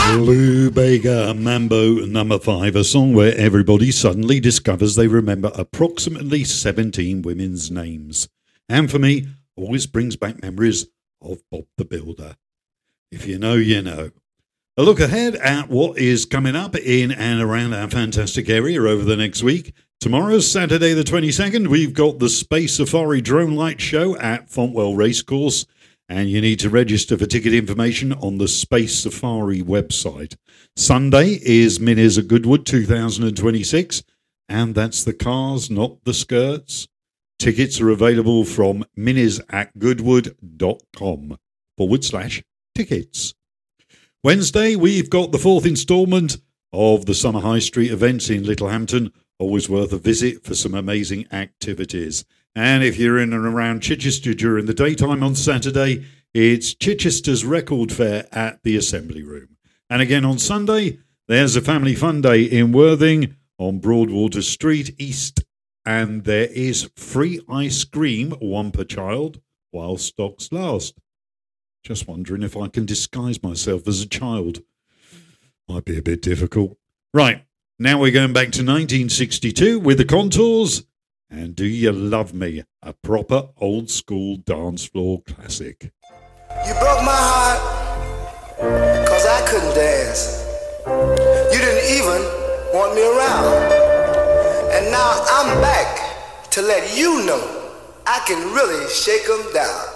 Lou Bega, Mambo number 5, a song where everybody suddenly discovers they remember approximately 17 women's names. And for me, always brings back memories of Bob the Builder. If you know, you know. A look ahead at what is coming up in and around our fantastic area over the next week. Tomorrow, Saturday the 22nd, we've got the Space Safari Drone Light Show at Fontwell Racecourse. And you need to register for ticket information on the Space Safari website. Sunday is Minis at Goodwood 2026, and that's the cars, not the skirts. Tickets are available from minisatgoodwood.com/tickets. Wednesday, we've got the 4th instalment of the Summer High Street events in Littlehampton. Always worth a visit for some amazing activities. And if you're in and around Chichester during the daytime on Saturday, it's Chichester's Record Fair at the Assembly Room. And again on Sunday, there's a Family Fun Day in Worthing on Broadwater Street East. And there is free ice cream, 1 per child, while stocks last. Just wondering if I can disguise myself as a child. Might be a bit difficult. Right, now we're going back to 1962 with the Contours. And Do You Love Me, a proper old-school dance floor classic. You broke my heart, 'cause I couldn't dance. You didn't even want me around. And now I'm back to let you know I can really shake 'em down.